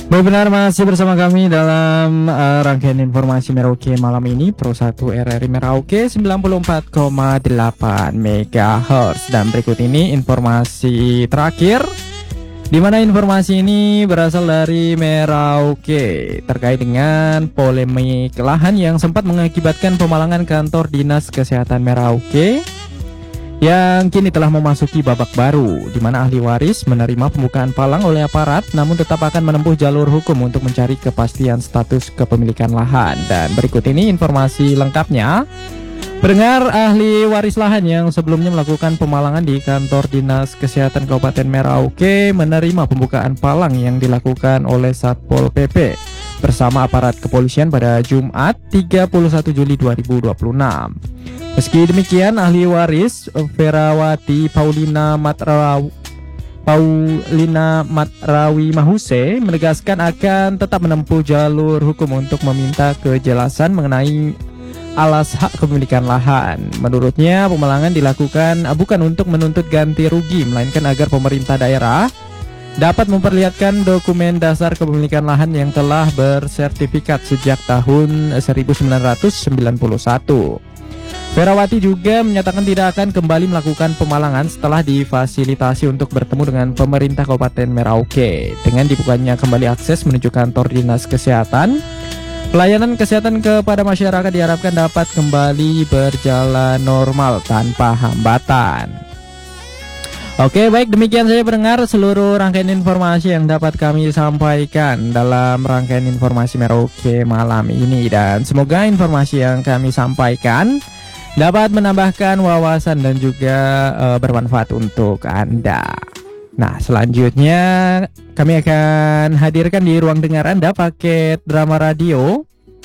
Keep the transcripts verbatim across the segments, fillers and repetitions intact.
Baik, benar, masih bersama kami dalam uh, rangkaian informasi Merauke malam ini Pro satu R R I Merauke sembilan puluh empat koma delapan megahertz. Dan berikut ini informasi terakhir, di mana informasi ini berasal dari Merauke terkait dengan polemik lahan yang sempat mengakibatkan pemalangan kantor Dinas Kesehatan Merauke yang kini telah memasuki babak baru, di mana ahli waris menerima pembukaan palang oleh aparat, namun tetap akan menempuh jalur hukum untuk mencari kepastian status kepemilikan lahan. Dan berikut ini informasi lengkapnya. Pendengar, ahli waris lahan yang sebelumnya melakukan pemalangan di kantor Dinas Kesehatan Kabupaten Merauke menerima pembukaan palang yang dilakukan oleh Satpol P P bersama aparat kepolisian pada Jumat tiga puluh satu Juli dua ribu dua puluh enam. Meski demikian, ahli waris Ferawati Paulina Matraw Paulina Matrawi Mahuse menegaskan akan tetap menempuh jalur hukum untuk meminta kejelasan mengenai alas hak kepemilikan lahan. Menurutnya, pemalangan dilakukan bukan untuk menuntut ganti rugi, melainkan agar pemerintah daerah dapat memperlihatkan dokumen dasar kepemilikan lahan yang telah bersertifikat sejak tahun seribu sembilan ratus sembilan puluh satu. Ferawati juga menyatakan tidak akan kembali melakukan pemalangan setelah difasilitasi untuk bertemu dengan pemerintah Kabupaten Merauke. Dengan dibukanya kembali akses menuju kantor Dinas Kesehatan, pelayanan kesehatan kepada masyarakat diharapkan dapat kembali berjalan normal tanpa hambatan. Oke, baik, demikian saya pendengar seluruh rangkaian informasi yang dapat kami sampaikan dalam rangkaian informasi Merauke malam ini. Dan semoga informasi yang kami sampaikan dapat menambahkan wawasan dan juga uh, bermanfaat untuk Anda. Nah, selanjutnya kami akan hadirkan di ruang dengar Anda paket drama radio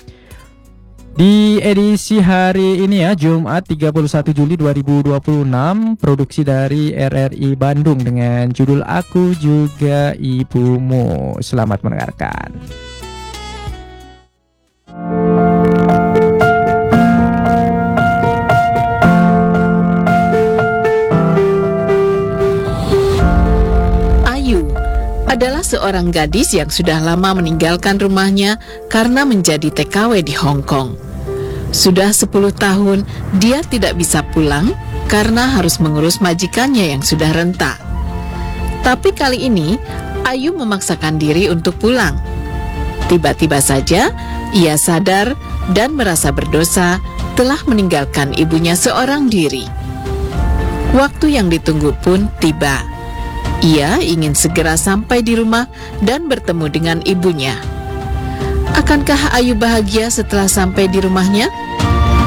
di edisi hari ini ya, Jumat tiga puluh satu Juli dua ribu dua puluh enam, produksi dari R R I Bandung dengan judul Aku Juga Ibumu. Selamat mendengarkan. Adalah seorang gadis yang sudah lama meninggalkan rumahnya karena menjadi T K W di Hong Kong. Sudah sepuluh tahun dia tidak bisa pulang karena harus mengurus majikannya yang sudah renta. Tapi kali ini Ayu memaksakan diri untuk pulang. Tiba-tiba saja ia sadar dan merasa berdosa telah meninggalkan ibunya seorang diri. Waktu yang ditunggu pun tiba. Ia ingin segera sampai di rumah dan bertemu dengan ibunya. Akankah Ayu bahagia setelah sampai di rumahnya?